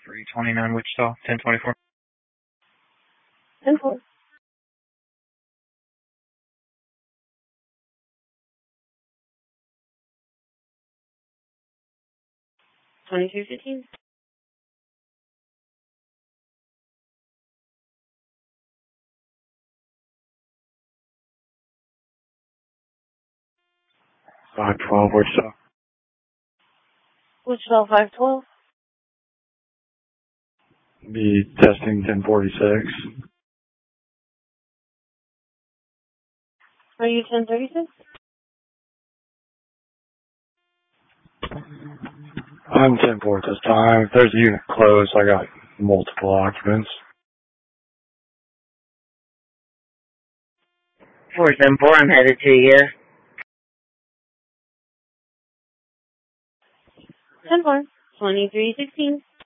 329 Wichita, 1024. 10-4. $22.15. $512 Wichita. Wichita 512. Be testing 1046. Are you 1036? I'm 10-4 at this time. If there's a unit closed, I got multiple occupants. 474, I'm headed to you. 10-4. 2316.